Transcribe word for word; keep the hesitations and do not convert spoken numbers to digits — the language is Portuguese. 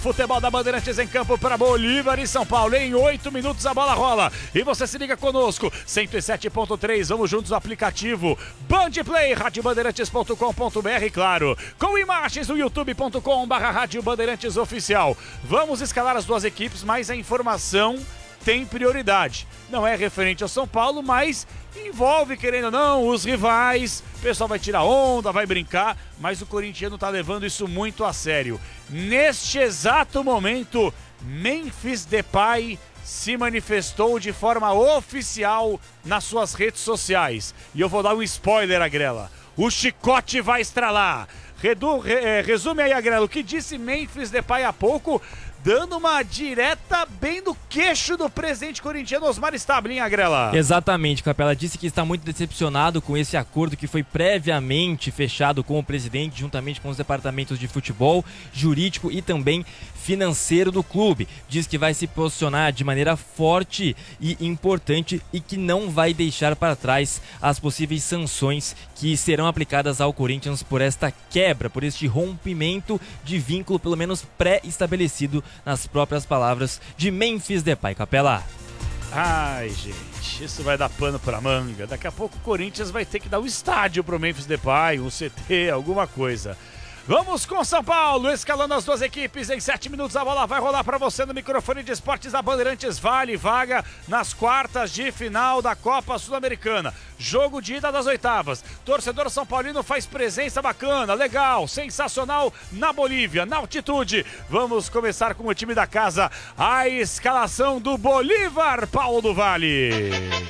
Futebol da Bandeirantes em campo para Bolívar e São Paulo. Em oito minutos a bola rola. E você se liga conosco. cento e sete ponto três, vamos juntos no aplicativo Band Play, rádio bandeirantes ponto com ponto br, claro. Com imagens no youtube ponto com barra rádio bandeirantes oficial. Vamos escalar as duas equipes, mas a informação tem prioridade. Não é referente ao São Paulo, mas envolve, querendo ou não, os rivais. O pessoal vai tirar onda, vai brincar, mas o corintiano tá levando isso muito a sério. Neste exato momento, Memphis Depay se manifestou de forma oficial nas suas redes sociais. E eu vou dar um spoiler, Agrela. O chicote vai estralar. Redu, re, resume aí, Agrela, o que disse Memphis Depay há pouco, dando uma direta bem no queixo do presidente corintiano Osmar Stabile, hein, Agrela? Exatamente, Capela. Disse que está muito decepcionado com esse acordo que foi previamente fechado com o presidente, juntamente com os departamentos de futebol, jurídico e também financeiro do clube. Diz que vai se posicionar de maneira forte e importante e que não vai deixar para trás as possíveis sanções que serão aplicadas ao Corinthians por esta quebra, por este rompimento de vínculo, pelo menos pré-estabelecido, nas próprias palavras de Memphis Depay, Capela. Ai, gente, isso vai dar pano pra manga. Daqui a pouco o Corinthians vai ter que dar um estádio pro Memphis Depay, um C T, alguma coisa. Vamos com São Paulo, escalando as duas equipes. Em sete minutos a bola vai rolar para você no microfone de esportes da Bandeirantes. Vale vaga nas quartas de final da Copa Sul-Americana. Jogo de ida das oitavas. Torcedor São Paulino faz presença bacana, legal, sensacional na Bolívia, na altitude. Vamos começar com o time da casa. A escalação do Bolívar, Paulo do Vale.